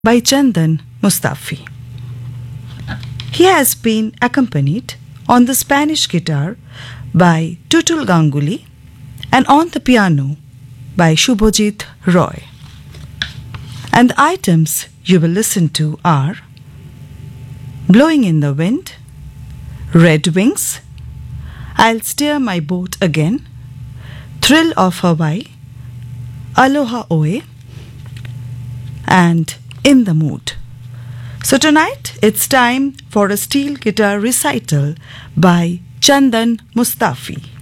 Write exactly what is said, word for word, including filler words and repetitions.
by Chandan Mustafi. He has been accompanied on the Spanish guitar by Tutul Ganguly and on the piano by Shubhajit Roy. And the items you will listen to are Blowing in the Wind, Red Wings, I'll Steer My Boat Again, Thrill of Hawaii, Aloha Oe, and In the Mood. So tonight it's time for a steel guitar recital by Chandan Mustafi.